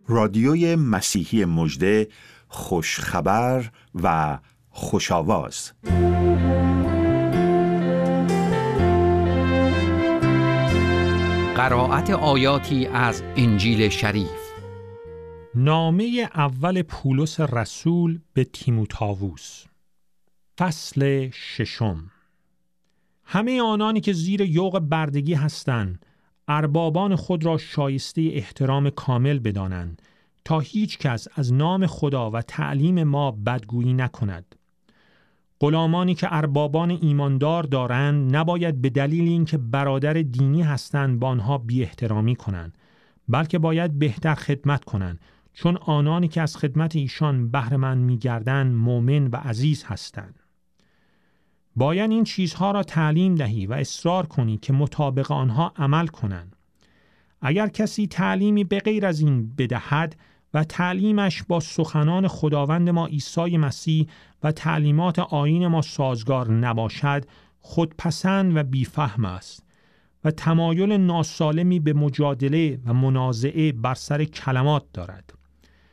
رادیوی مسیحی مژده، خوشخبر و خوشآواز. قرائت آیاتی از انجیل شریف. نامه اول پولس رسول به تیموتائوس، فصل 6. همه آنانی که زیر یوغ بردگی هستند، اربابان خود را شایسته احترام کامل بدانند، تا هیچ کس از نام خدا و تعلیم ما بدگویی نکند. غلامانی که اربابان ایماندار دارند نباید به دلیل اینکه برادر دینی هستند با آنها بی احترامی کنند، بلکه باید بهتر خدمت کنند، چون آنانی که از خدمت ایشان بهره مند می‌گردند مؤمن و عزیز هستند. باید این چیزها را تعلیم دهی و اصرار کنی که مطابق آنها عمل کنند. اگر کسی تعلیمی به غیر از این بدهد و تعلیمش با سخنان خداوند ما عیسی مسیح و تعلیمات آیین ما سازگار نباشد، خودپسند و بیفهم است و تمایل ناسالمی به مجادله و منازعه بر سر کلمات دارد.